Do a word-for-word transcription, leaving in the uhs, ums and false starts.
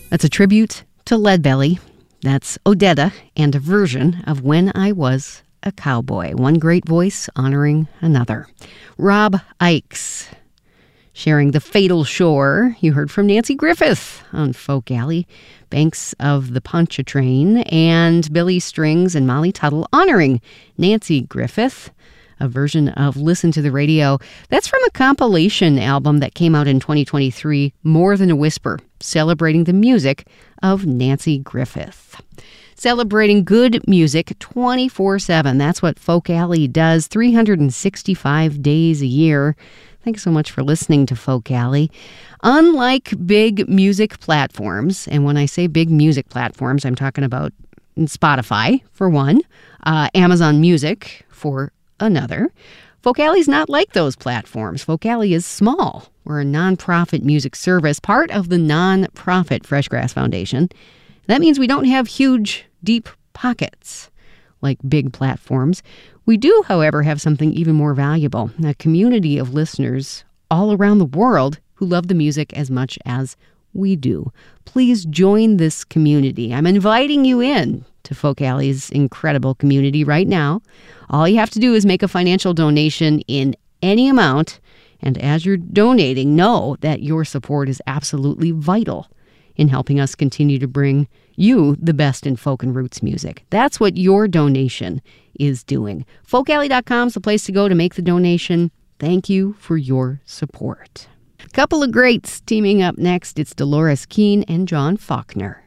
That's a tribute to Leadbelly. That's Odetta and a version of When I Was a Cowboy. One great voice honoring another. Rob Ickes sharing The Fatal Shore. You heard from Nanci Griffith on Folk Alley. Banks of the Pontchartrain, and Billy Strings and Molly Tuttle honoring Nanci Griffith. A version of Listen to the Radio. That's from a compilation album that came out in twenty twenty-three, More Than a Whisper, celebrating the music of Nanci Griffith. Celebrating good music twenty-four seven. That's what Folk Alley does, three hundred sixty-five days a year. Thanks so much for listening to Folk Alley. Unlike big music platforms, and when I say big music platforms, I'm talking about Spotify, for one, uh, Amazon Music, for another. Folk Alley's not like those platforms. Folk Alley is small. We're a nonprofit music service, part of the nonprofit Freshgrass Foundation. That means we don't have huge, deep pockets like big platforms. We do, however, have something even more valuable, a community of listeners all around the world who love the music as much as we do. Please join this community. I'm inviting you in to Folk Alley's incredible community right now. All you have to do is make a financial donation in any amount, and as you're donating, know that your support is absolutely vital in helping us continue to bring you the best in folk and roots music. That's what your donation is doing. folk alley dot com is the place to go to make the donation. Thank you for your support. A couple of greats teaming up next. It's Dolores Keane and John Faulkner.